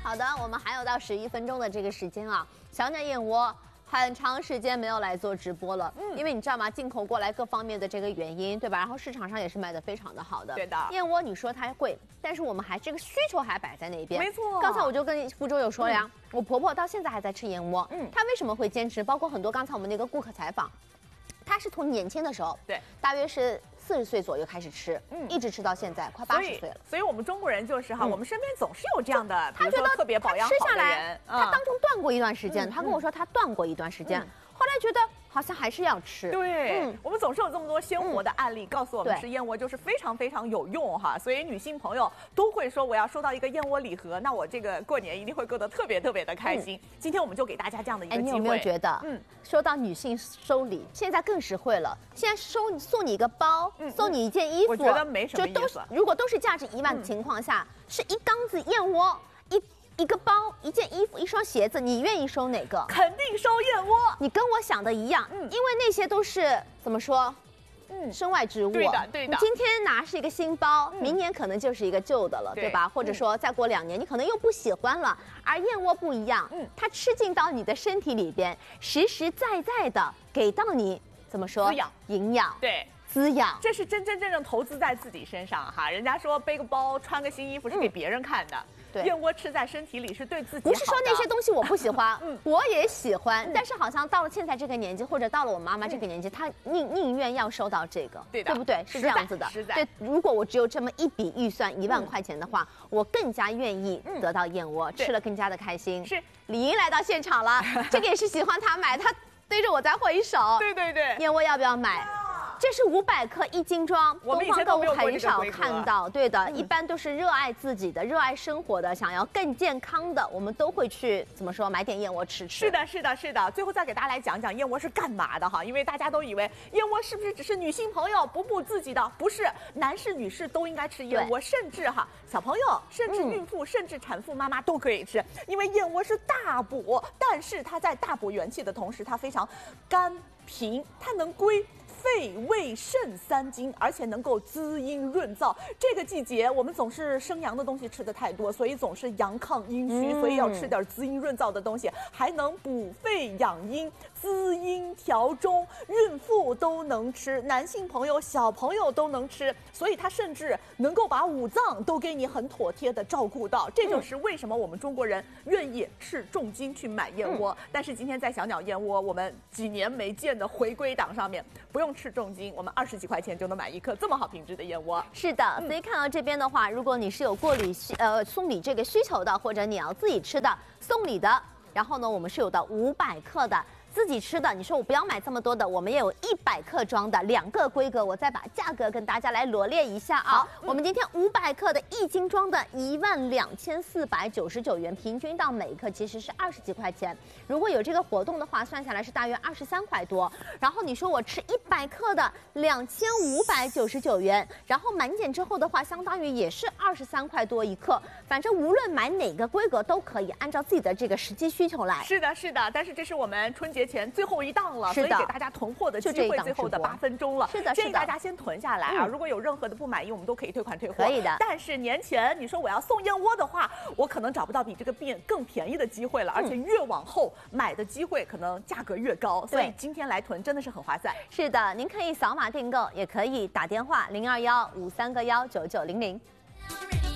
好的，我们还有到11分钟的这个时间啊。小鸟燕窝很长时间没有来做直播了，因为你知道吗？进口过来各方面的这个原因，对吧？然后市场上也是卖的非常的好的。 对的， 燕窝你说它贵，但是我们还这个需求还摆在那边。 没错。 刚才我就跟福州有说了呀，我婆婆到现在还在吃燕窝，她为什么会坚持？包括很多刚才我们那个顾客采访，她是从年轻的时候， 对， 大约是40岁左右开始吃，一直吃到现在快80岁了。 所以我们中国人就是哈，我们身边总是有这样的， 他觉得特别保养好的人， 他当中断过一段时间，他跟我说他断过一段时间，后来觉得好像还是要吃。 对，我们总是有这么多鲜活的案例告诉我们吃燕窝就是非常非常有用哈，所以女性朋友都会说我要收到一个燕窝礼盒，那我这个过年一定会过得特别特别的开心。今天我们就给大家这样的一个机会。 你有没有觉得，说到女性收礼，现在更实惠了。现在送你一个包，送你一件衣服， 我觉得没什么意思。 如果都是价值1万的情况下，是一缸子燕窝，一个包，一件衣服，一双鞋子，你愿意收哪个？ 肯定收燕窝。 你跟我想的一样，因为那些都是怎么说？身外之物。 对的，对的。 你今天拿是一个新包，明年可能就是一个旧的了，对吧？或者说再过2年，你可能又不喜欢了。而燕窝不一样，它吃进到你的身体里边，实实在在的给到你怎么说？ 滋养、 营养， 对。 滋养， 这是真正投资在自己身上哈。人家说背个包、穿个新衣服是给别人看的， 对， 燕窝吃在身体里是对自己好的。 不是说那些东西我不喜欢，我也喜欢，但是好像到了现在这个年纪，或者到了我妈妈这个年纪，她宁愿要收到这个， 对的， 对不对？是这样子的。对，如果我只有这么一笔预算1万块钱的话，我更加愿意得到燕窝，吃了更加的开心。 是， 李英来到现场了，这个也是喜欢她买，她对着我在挥手。 对对对， 燕窝要不要买？这是500克1斤装， 我们以前购物很少看到，对的，一般都是热爱自己的、热爱生活的、想要更健康的，我们都会去怎么说买点燕窝吃。 是的，是的，是的。最后再给大家来讲讲燕窝是干嘛的哈，因为大家都以为燕窝是不是只是女性朋友补自己的？不是，男士、女士都应该吃燕窝，甚至哈小朋友、甚至孕妇、甚至产妇妈妈都可以吃，因为燕窝是大补，但是它在大补元气的同时，它非常甘平，它能归肺、胃、肾3经，而且能够滋阴润燥。这个季节我们总是生阳的东西吃的太多，所以总是阳亢阴虚，所以要吃点滋阴润燥的东西，还能补肺养阴、滋阴调中，孕妇都能吃，男性朋友、小朋友都能吃，所以它甚至能够把5脏都给你很妥帖的照顾到。这就是为什么我们中国人愿意斥重金去买燕窝。但是今天在小鸟燕窝，我们几年没见的回归档上面，不用斥重金，我们20几块钱就能买1颗这么好品质的燕窝。 是的，所以看到这边的话，如果你是有送礼这个需求的，或者你要自己吃的送礼的，然后呢，我们是有到500克的。自己吃的，你说我不要买这么多的，我们也有100克装的2个规格，我再把价格跟大家来罗列一下啊。我们今天500克的1斤装的12499元，平均到每一克其实是20几块钱。如果有这个活动的话，算下来是大约23块多。然后你说我吃100克的2599元，然后满减之后的话，相当于也是23块多1克。反正无论买哪个规格都可以，按照自己的这个实际需求来。 是的，是的，但是这是我们春节前最后一档了，所以给大家囤货的机会最后的8分钟了。 是的， 建议大家先囤下来啊！如果有任何的不满意，我们都可以退款退货。 可以的。 但是年前你说我要送燕窝的话，我可能找不到比这个更便宜的机会了，而且越往后买的机会可能价格越高，所以今天来囤真的是很划算。 是的，您可以扫码订购，也可以打电话0215319900。